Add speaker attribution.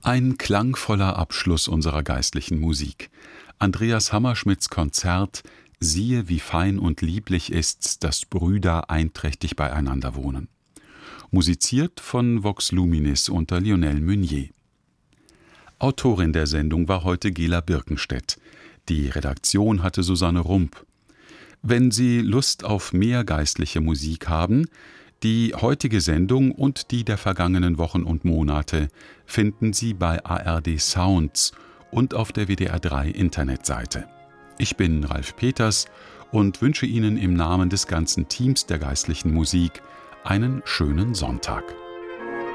Speaker 1: Ein klangvoller Abschluss unserer geistlichen Musik. Andreas Hammerschmidts Konzert »Siehe, wie fein und lieblich ist's, dass Brüder einträchtig beieinander wohnen«. Musiziert von Vox Luminis unter Lionel Meunier. Autorin der Sendung war heute Gela Birkenstedt. Die Redaktion hatte Susanne Rump. Wenn Sie Lust auf mehr geistliche Musik haben, die heutige Sendung und die der vergangenen Wochen und Monate finden Sie bei ARD Sounds und auf der WDR3 Internetseite. Ich bin Ralf Peters und wünsche Ihnen im Namen des ganzen Teams der geistlichen Musik einen schönen Sonntag.